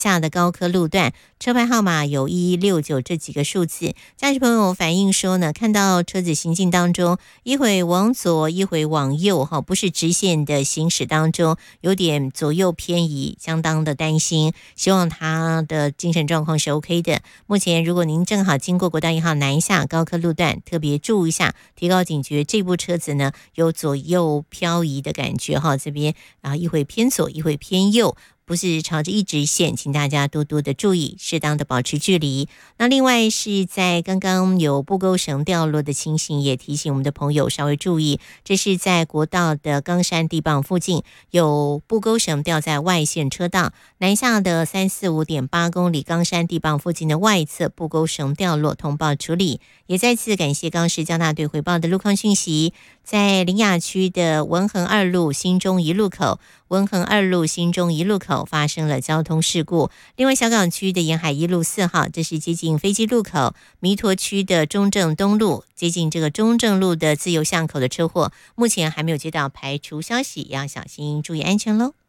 下的高科路段，车牌号码有1169这几个数字。驾驶朋友反映说呢，看到车子行进当中，一会往左，一会往右，不是直线的行驶当中，有点左右偏移，相当的担心。希望他的精神状况是 OK 的。目前，如果您正好经过国道1号南下高科路段，特别注意一下，提高警觉。这部车子呢，有左右漂移的感觉这边一会偏左，一会偏右。不是朝着一直线，请大家多多的注意，适当的保持距离。那另外是在刚刚有布钩绳掉落的情形，也提醒我们的朋友稍微注意。这是在国道的冈山地磅附近，有布钩绳掉在外线车道，南下的345.8公里冈山地磅附近的外侧布钩绳掉落，通报处理。也再次感谢冈市交大队回报的路况讯息，在苓雅区的文衡2路新中一路口，发生了交通事故。另外，小港区的沿海1路4号，这是接近飞机路口；弥陀区的中正东路，接近这个中正路的自由巷口的车祸，目前还没有接到排除消息，要小心注意安全喽。